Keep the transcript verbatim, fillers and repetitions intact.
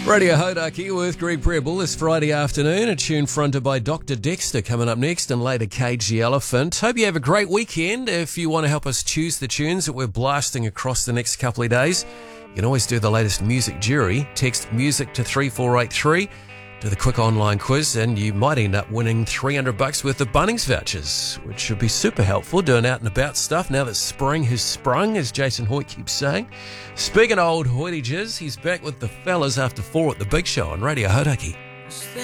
Radio Hodaki with Greg Prebble this Friday afternoon. A tune fronted by Doctor Dexter coming up next, and later Cage the Elephant. Hope you have a great weekend. If you want to help us choose the tunes that we're blasting across the next couple of days, you can always do the latest music jury. Text music to three four eight three. Do the quick online quiz, and you might end up winning three hundred bucks worth of Bunnings vouchers, which should be super helpful doing out and about stuff now that spring has sprung, as Jason Hoyt keeps saying. Speaking of old Hoity Jizz, he's back with the fellas after four at the Big Show on Radio Hodaki.